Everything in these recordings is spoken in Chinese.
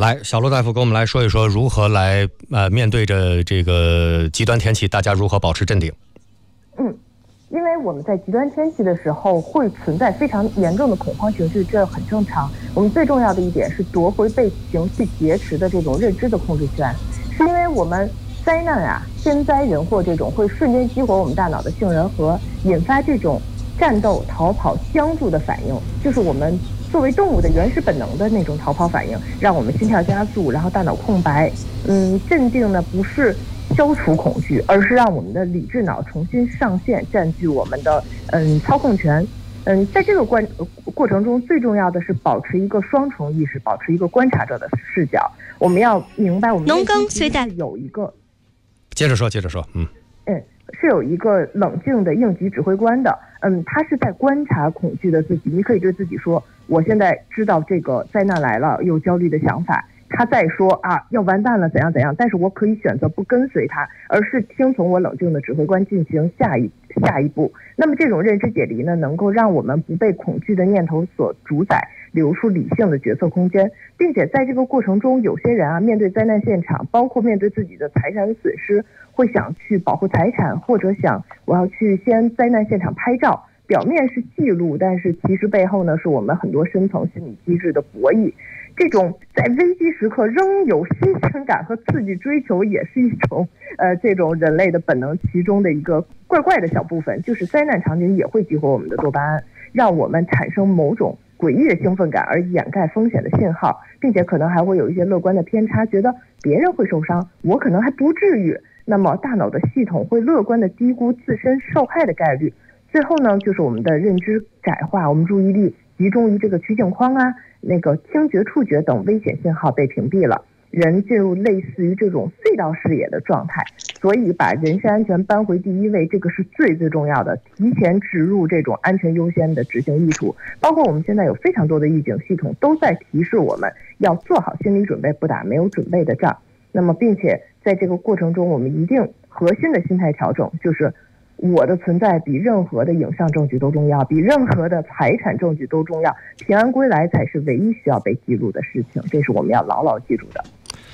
来，小陆大夫跟我们来说一说如何来面对着这个极端天气，大家如何保持镇定。 因为我们在极端天气的时候会存在非常严重的恐慌情绪，这很正常。我们最重要的一点是夺回被情绪劫持的这种认知的控制权，是因为我们灾难天灾人祸这种会瞬间激活我们大脑的杏仁核，引发这种战斗、逃跑、僵住的反应，就是我们作为动物的原始本能的那种逃跑反应，让我们心跳加速，然后大脑空白。镇定呢不是消除恐惧，而是让我们的理智脑重新上线，占据我们的操控权。在这个过程中，最重要的是保持一个双重意识，保持一个观察者的视角。我们要明白，我们农耕虽大， 有一个接着说， 是有一个冷静的应急指挥官的。他是在观察恐惧的自己。你可以对自己说：“我现在知道这个灾难来了，有焦虑的想法。”他再说要完蛋了怎样怎样，但是我可以选择不跟随他，而是听从我冷静的指挥官进行下一步。那么这种认知解离呢，能够让我们不被恐惧的念头所主宰，留出理性的决策空间，并且在这个过程中，有些人面对灾难现场，包括面对自己的财产损失，会想去保护财产，或者想我要去先灾难现场拍照。表面是记录，但是其实背后呢，是我们很多深层心理机制的博弈。这种在危机时刻仍有新鲜感和刺激追求，也是一种这种人类的本能其中的一个怪怪的小部分。就是灾难场景也会激活我们的多巴胺，让我们产生某种诡异的兴奋感，而掩盖风险的信号，并且可能还会有一些乐观的偏差，觉得别人会受伤，我可能还不至于。那么大脑的系统会乐观的低估自身受害的概率。最后呢，就是我们的认知窄化，我们注意力集中于这个取景框那个听觉、触觉等危险信号被屏蔽了，人进入类似于这种隧道视野的状态。所以把人身安全搬回第一位，这个是最重要的，提前植入这种安全优先的执行意图。包括我们现在有非常多的预警系统都在提示我们要做好心理准备，不打没有准备的仗。那么并且在这个过程中，我们一定核心的心态调整，就是我的存在比任何的影像证据都重要，比任何的财产证据都重要，平安归来才是唯一需要被记录的事情，这是我们要牢牢记住的。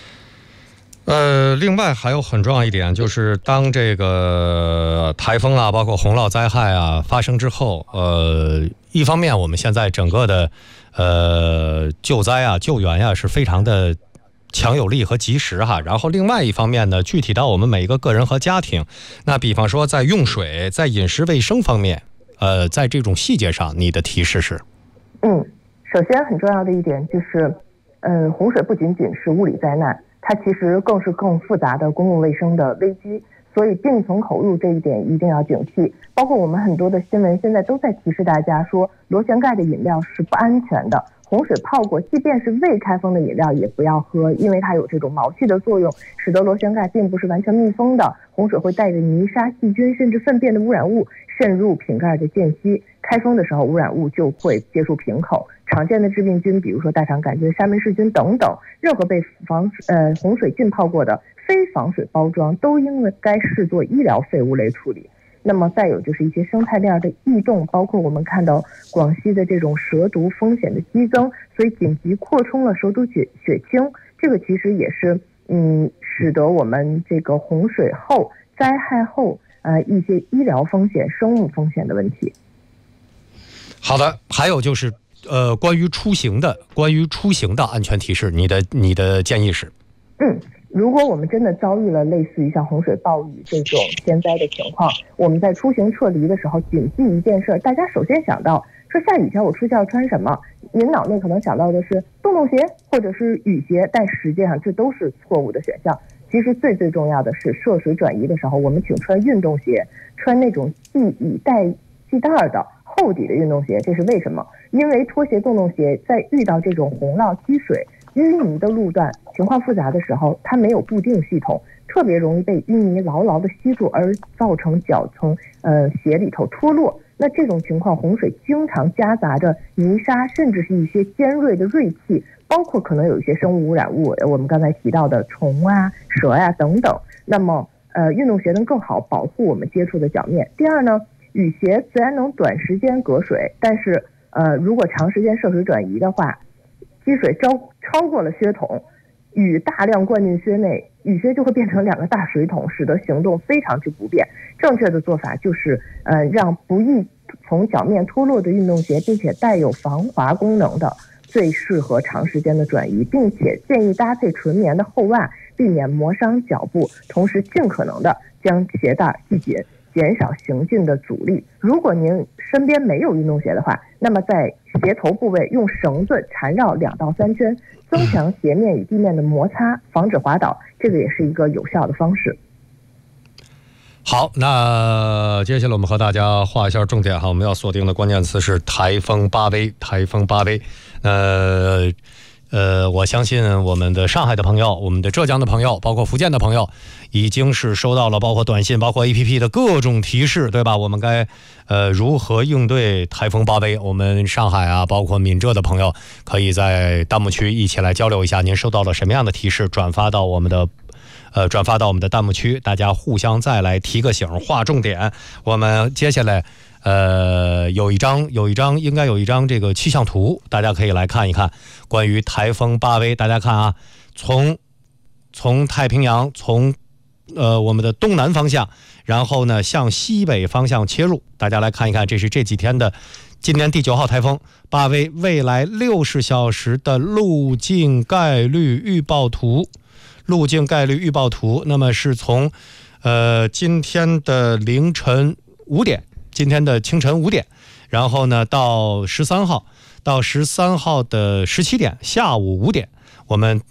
另外还有很重要一点，就是当这个台风包括洪涝灾害发生之后，一方面我们现在整个的救灾救援是非常的强有力和及时然后另外一方面呢，具体到我们每一个个人和家庭，那比方说在用水、在饮食卫生方面，在这种细节上，你的提示是？ 首先很重要的一点就是，洪水不仅仅是物理灾难，它其实更是更复杂的公共卫生的危机，所以病从口入这一点一定要警惕。包括我们很多的新闻现在都在提示大家说，螺旋钙的饮料是不安全的。洪水泡过，即便是未开封的饮料也不要喝，因为它有这种毛细的作用，使得螺旋钙并不是完全密封的。洪水会带着泥沙、细菌甚至粪便的污染物渗入瓶盖的间隙，开封的时候污染物就会接触瓶口。常见的致病菌，比如说大肠杆菌、沙门氏菌等等，任何被洪水浸泡过的非防水包装都应该视作医疗废物类处理。那么再有就是一些生态链的异动，包括我们看到广西的这种蛇毒风险的激增，所以紧急扩充了蛇毒血清，这个其实也是使得我们这个洪水后灾害后一些医疗风险、生物风险的问题。 好的，还有就是关于出行的安全提示，你的建议是？ 如果我们真的遭遇了类似于像洪水、暴雨这种天灾的情况，我们在出行撤离的时候谨记一件事，大家首先想到说下雨天我出去要穿什么，您脑内可能想到的是洞洞鞋或者是雨鞋，但实际上这都是错误的选项。其实最重要的是涉水转移的时候，我们请穿运动鞋，穿那种带系带的厚底的运动鞋。这是为什么？因为拖鞋、洞洞鞋在遇到这种洪涝、积水、淤泥的路段情况复杂的时候，它没有固定系统，特别容易被淤泥牢牢的吸住，而造成脚从鞋里头脱落。那这种情况，洪水经常夹杂着泥沙，甚至是一些尖锐的锐器，包括可能有一些生物污染物，我们刚才提到的虫蛇等等。那么运动鞋能更好保护我们接触的脚面。第二呢，雨鞋虽然能短时间隔水，但是如果长时间涉水转移的话，积水超过了靴筒， 雨大量灌进靴内，雨靴就会变成2个大水桶，使得行动非常之不便。正确的做法就是让不易从脚面脱落的运动鞋，并且带有防滑功能的，最适合长时间的转移，并且建议搭配纯棉的厚袜，避免磨伤脚部，同时尽可能的将鞋带系紧，减少行进的阻力。如果您身边没有运动鞋的话，那么在鞋头部位用绳子缠绕2到3圈，增强鞋面与地面的摩擦，防止滑倒，这个也是一个有效的方式。 好，那接下来我们和大家画一下重点哈，我们要锁定的关键词是台风巴威。台风巴威，我相信我们的上海的朋友，我们的浙江的朋友，包括福建的朋友，已经是收到了包括短信、包括 APP 的各种提示，对吧？我们该如何应对台风巴威？我们上海啊，包括闽浙的朋友，可以在弹幕区一起来交流一下，您收到了什么样的提示？转发到我们的弹幕区，大家互相再来提个醒，划重点。我们接下来应该有一张这个气象图，大家可以来看一看关于台风巴威。大家看啊，从太平洋，从我们的东南方向，然后呢向西北方向切入。大家来看一看，这是这几天的今年第9号台风巴威未来60小时的路径概率预报图。那么是从今天的凌晨5点，今天的清晨5点，然后呢到13号的17点，下午5点，我们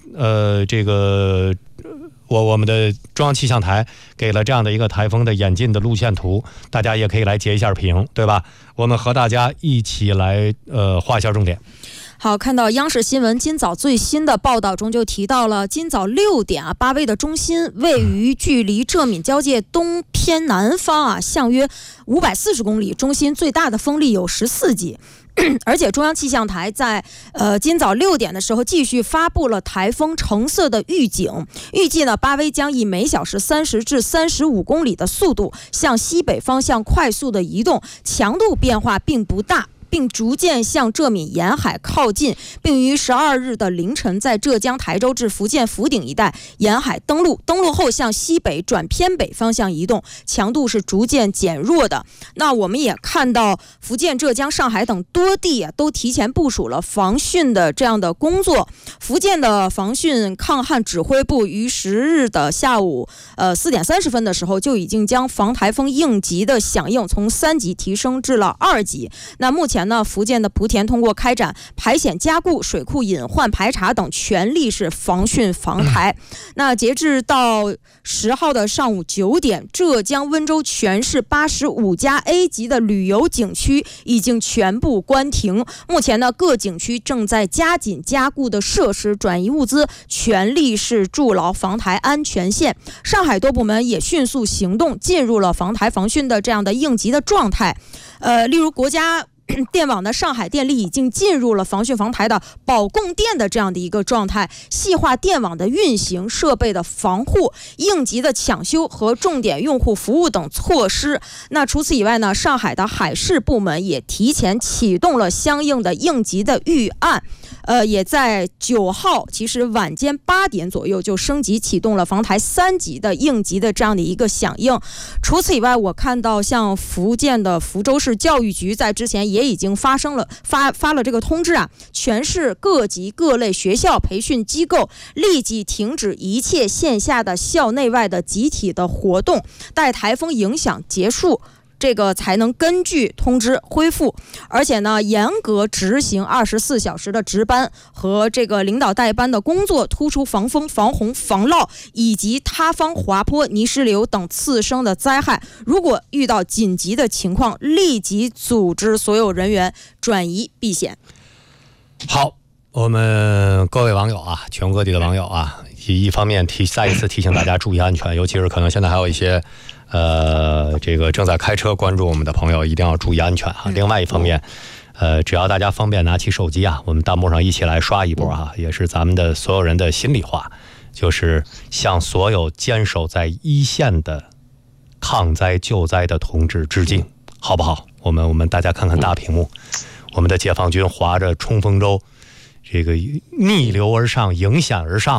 我们的中央气象台给了这样的一个台风的演进的路线图，大家也可以来截一下屏，对吧？我们和大家一起来画一下重点。 好，看到央视新闻今早最新的报道中就提到了，今早6点啊，巴威的中心位于距离浙闽交界东偏南方啊，向约540公里，中心最大的风力有14级。而且中央气象台在今早6点的时候继续发布了台风橙色的预警，预计呢巴威将以每小时30至35公里的速度向西北方向快速的移动，强度变化并不大，并逐渐向浙闽沿海靠近，并于12日的凌晨在浙江台州至福建福鼎一带沿海登陆后向西北转偏北方向移动，强度是逐渐减弱的。那我们也看到福建、浙江、上海等多地都提前部署了防汛的这样的工作。福建的防汛抗旱指挥部于10日的下午4点30分的时候就已经将防台风应急的响应从3级提升至了2级。那目前呢，福建的莆田通过开展排险加固、水库隐患排查等，全力是防汛防台。那截至到10号的上午9点，浙江温州全市85家 A 级的旅游景区已经全部关停。目前呢，各景区正在加紧加固的设施、转移物资，全力是筑牢防台安全线。上海多部门也迅速行动，进入了防台防汛的这样的应急的状态。例如国家电网的上海电力已经进入了防汛防台的保供电的这样的一个状态，细化电网的运行、设备的防护、应急的抢修和重点用户服务等措施。那除此以外呢，上海的海事部门也提前启动了相应的应急的预案。也在9号，其实晚间8点左右就升级启动了防台3级的应急的这样的一个响应。除此以外，我看到像福建的福州市教育局在之前也已经发了这个通知啊，全市各级各类学校、培训机构立即停止一切线下的校内外的集体的活动，待台风影响结束，这个才能根据通知恢复。而且呢，严格执行24小时的值班和这个领导带班的工作，突出防风、防洪、防涝以及塌方、滑坡、泥石流等次生的灾害。如果遇到紧急的情况，立即组织所有人员转移避险。 好，我们各位网友啊，全国各地的网友啊，一方面再一次提醒大家注意安全，尤其是可能现在还有一些这个正在开车关注我们的朋友一定要注意安全啊。另外一方面，只要大家方便拿起手机啊，我们弹幕上一起来刷一波啊，也是咱们的所有人的心里话，就是向所有坚守在一线的抗灾救灾的同志致敬，好不好？我们大家看看大屏幕，我们的解放军划着冲锋舟，这个逆流而上，迎险而上啊！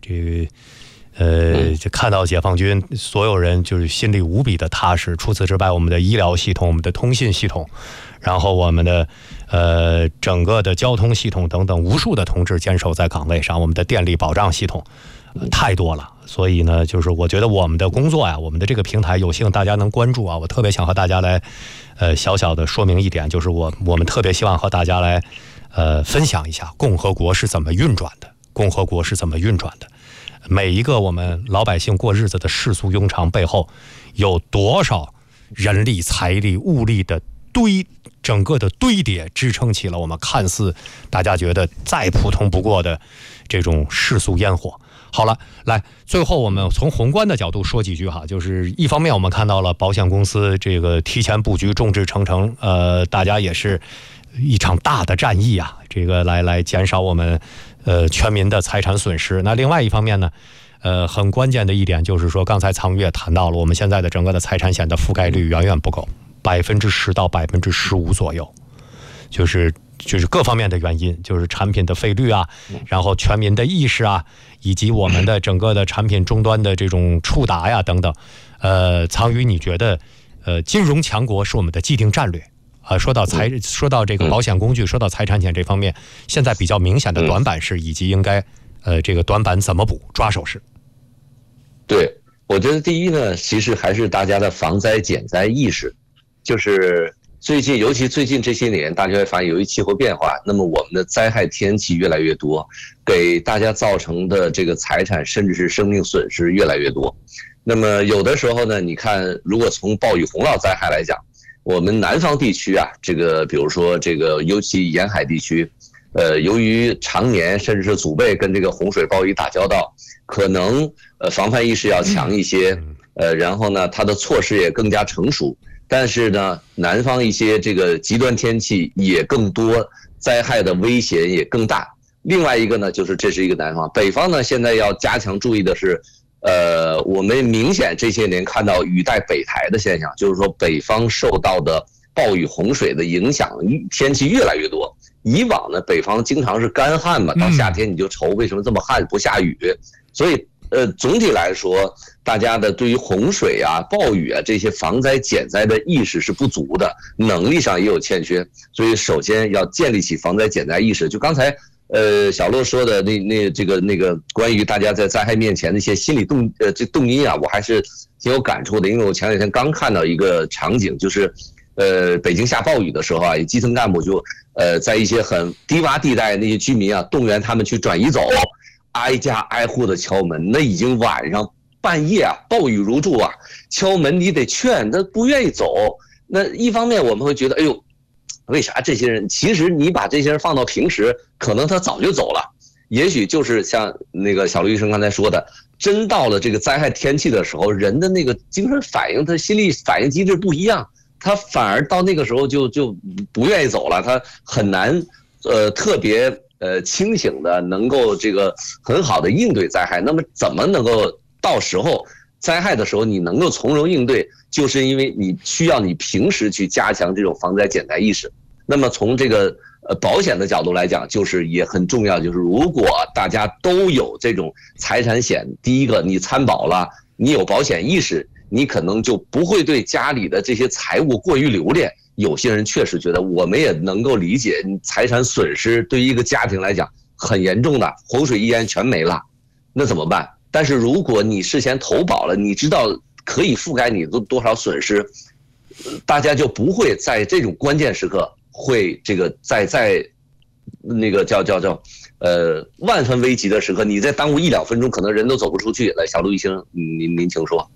就看到解放军，所有人就是心里无比的踏实。除此之外，我们的医疗系统、我们的通信系统，然后我们的整个的交通系统等等，无数的同志坚守在岗位上，我们的电力保障系统太多了。所以呢，就是我觉得我们的工作呀，我们的这个平台有幸大家能关注啊，我特别想和大家来小小的说明一点，就是我们特别希望和大家来分享一下共和国是怎么运转的，共和国是怎么运转的。每一个我们老百姓过日子的世俗庸常背后，有多少人力、财力、物力的整个的堆叠，支撑起了我们看似大家觉得再普通不过的这种世俗烟火。好了，来，最后我们从宏观的角度说几句哈，就是一方面我们看到了保险公司这个提前布局、众志成城，大家也是一场大的战役啊，这个来减少我们全民的财产损失。那另外一方面呢，很关键的一点就是说，刚才苍月谈到了，我们现在的整个的财产险的覆盖率远远不够，10%到15%左右，就是各方面的原因，就是产品的费率啊，然后全民的意识啊，以及我们的整个的产品终端的这种触达呀等等。苍宇，你觉得金融强国是我们的既定战略？说到这个保险工具，说到财产险这方面，现在比较明显的短板是，以及应该这个短板怎么补，抓手是？ 对，我觉得第一呢，其实还是大家的防灾减灾意识，就是尤其最近这些年，大家会发现由于气候变化，那么我们的灾害天气越来越多，给大家造成的这个财产甚至是生命损失越来越多。那么有的时候呢，你看，如果从暴雨洪涝灾害来讲，我们南方地区啊，这个比如说这个尤其沿海地区，由于常年甚至是祖辈跟这个洪水暴雨打交道，可能防范意识要强一些，然后呢，它的措施也更加成熟。但是呢，南方一些这个极端天气也更多，灾害的危险也更大。另外一个呢，就是这是一个南方，北方呢现在要加强注意的是，我们明显这些年看到雨带北抬的现象，就是说北方受到的暴雨洪水的影响，天气越来越多。以往呢，北方经常是干旱嘛，到夏天你就愁为什么这么旱不下雨，所以总体来说，大家的对于洪水啊、暴雨啊这些防灾减灾的意识是不足的，能力上也有欠缺，所以首先要建立起防灾减灾意识。就刚才小洛说的那个关于大家在灾害面前的一些心理动因啊，我还是挺有感触的，因为我前两天刚看到一个场景，就是北京下暴雨的时候啊，基层干部就在一些很低洼地带那些居民啊，动员他们去转移走。挨家挨户的敲门，那已经晚上半夜啊，暴雨如注啊，敲门你得劝，他不愿意走。那一方面我们会觉得，哎呦，为啥这些人？其实你把这些人放到平时，可能他早就走了。也许就是像那个小刘医生刚才说的，真到了这个灾害天气的时候，人的那个精神反应，他心理反应机制不一样，他反而到那个时候就不愿意走了，他很难特别。清醒的能够这个很好的应对灾害，那么怎么能够到时候灾害的时候你能够从容应对，就是因为你需要你平时去加强这种防灾减灾意识。那么从这个保险的角度来讲，就是也很重要，就是如果大家都有这种财产险，第一个你参保了，你有保险意识，你可能就不会对家里的这些财物过于留恋。有些人确实觉得，我们也能够理解，财产损失对于一个家庭来讲很严重的，洪水一淹全没了，那怎么办？但是如果你事先投保了，你知道可以覆盖你的多少损失，大家就不会在这种关键时刻会这个在那个叫万分危急的时刻，你再耽误1-2分钟，可能人都走不出去。来，小陆医生，您请说。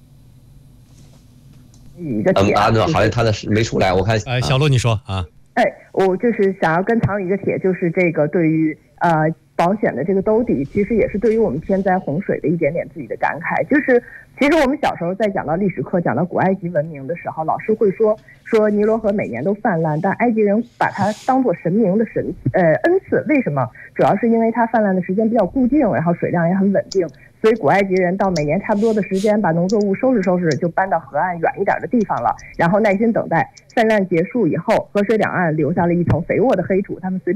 一个点， 好像他的没出来，我看。 小陆你说啊。 我就是想要跟唐宇一个帖，就是这个对于保险的这个兜底，其实也是对于我们天灾洪水的一点点自己的感慨。就是其实我们小时候在讲到历史课、讲到古埃及文明的时候，老师会说尼罗河每年都泛滥，但埃及人把它当作神明的恩赐。为什么？主要是因为它泛滥的时间比较固定，然后水量也很稳定。所以古埃及人到每年差不多的时间把农作物收拾收拾，就搬到河岸远一点的地方了，然后耐心等待泛滥结束以后，河水两岸留下了一层肥沃的黑土，他们随便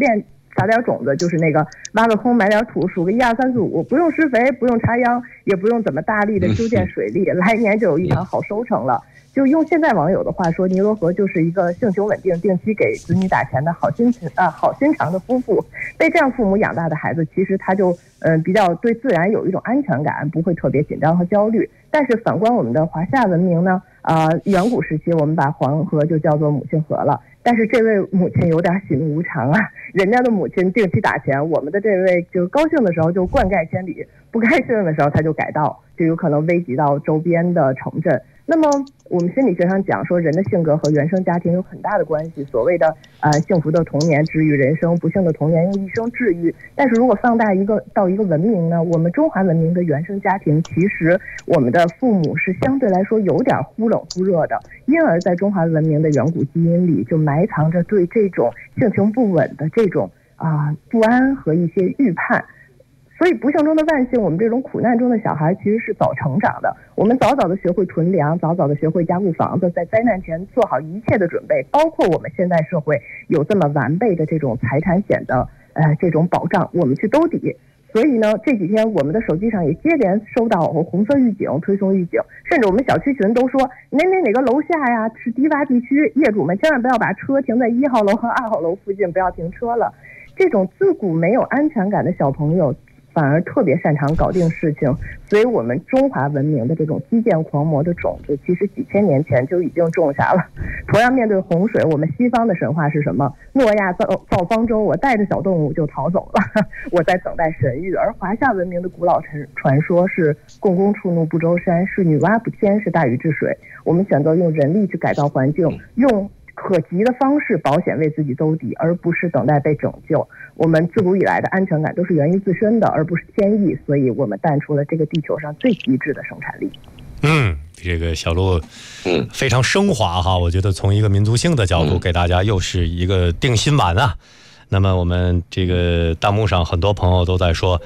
撒点种子，就是那个挖个空埋点土，数个1、2、3、4、5，不用施肥，不用插秧，也不用怎么大力的修建水利，来年就有一场好收成了。就用现在网友的话说，尼罗河就是一个性情稳定、定期给子女打钱的好心肠的夫妇。被这样父母养大的孩子，其实他就比较对自然有一种安全感，不会特别紧张和焦虑。但是反观我们的华夏文明呢，远古时期我们把黄河就叫做母亲河了。但是这位母亲有点喜怒无常啊，人家的母亲定期打钱，我们的这位就高兴的时候就灌溉千里，不开心的时候他就改道，就有可能危及到周边的城镇。那么我们心理学上讲说，人的性格和原生家庭有很大的关系。所谓的幸福的童年治愈人生，不幸的童年用一生治愈。但是如果放大到一个文明呢，我们中华文明的原生家庭，其实我们的父母是相对来说有点忽冷忽热的，因而在中华文明的远古基因里就埋藏着对这种性情不稳的这种不安和一些预判。所以不幸中的万幸，我们这种苦难中的小孩其实是早成长的。我们早早的学会囤粮，早早的学会加固房子，在灾难前做好一切的准备，包括我们现在社会有这么完备的这种财产险的这种保障，我们去兜底。所以呢，这几天我们的手机上也接连收到红色预警、推送预警，甚至我们小区群都说哪个楼下呀是低洼地区，业主们千万不要把车停在1号楼和2号楼附近，不要停车了。这种自古没有安全感的小朋友反而特别擅长搞定事情，所以我们中华文明的这种基建狂魔的种子，其实几千年前就已经种下了。同样面对洪水，我们西方的神话是什么？诺亚造方舟，我带着小动物就逃走了，我在等待神谕。而华夏文明的古老传说是共工触怒不周山，是女娲补天，是大禹治水。我们选择用人力去改造环境，用可及的方式保险为自己兜底，而不是等待被拯救。我们自古以来的安全感都是源于自身的，而不是天意，所以我们淡出了这个地球上最极致的生产力。 这个小陆非常升华哈，我觉得从一个民族性的角度给大家又是一个定心丸啊。那么我们这个弹幕上很多朋友都在说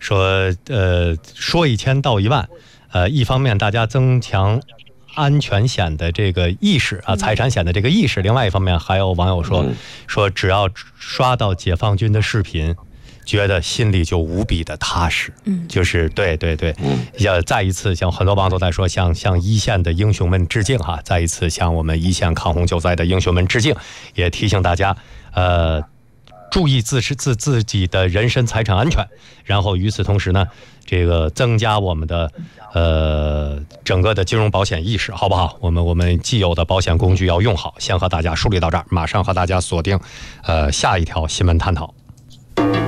1000道1万，一方面大家增强安全险的这个意识啊，财产险的这个意识。另外一方面，还有网友说只要刷到解放军的视频，觉得心里就无比的踏实。就是对，要再一次向很多网友都在说，向一线的英雄们致敬哈，再一次向我们一线抗洪救灾的英雄们致敬，也提醒大家注意自己的人身财产安全，然后与此同时呢，这个增加我们的整个的金融保险意识，好不好？我们既有的保险工具要用好。先和大家梳理到这儿，马上和大家锁定下一条新闻探讨。